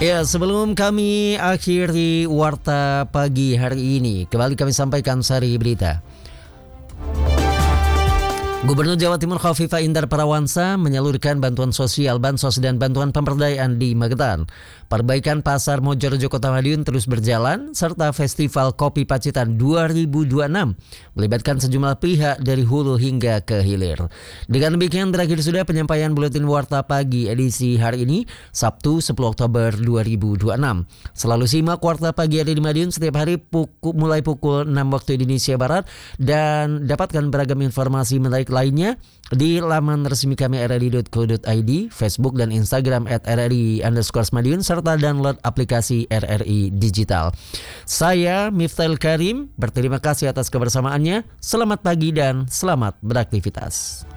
Ya, sebelum kami akhiri Warta Pagi hari ini, kembali kami sampaikan sari berita. Gubernur Jawa Timur Khofifah Indar Parawansa menyalurkan bantuan sosial, bansos dan bantuan pemberdayaan di Magetan. Perbaikan Pasar Mojorejo Kota Madiun terus berjalan, serta Festival Kopi Pacitan 2026 melibatkan sejumlah pihak dari hulu hingga ke hilir. Dengan demikian berakhir sudah penyampaian Buletin Warta Pagi edisi hari ini, Sabtu 10 Oktober 2026. Selalu simak Warta Pagi ada di Madiun setiap hari mulai pukul 6 waktu Indonesia Barat, dan dapatkan beragam informasi menarik lainnya di laman resmi kami rri.co.id, Facebook dan Instagram @rri_Madiun, serta download aplikasi RRI Digital. Saya Miftahul Karim berterima kasih atas kebersamaannya. Selamat pagi dan selamat beraktivitas.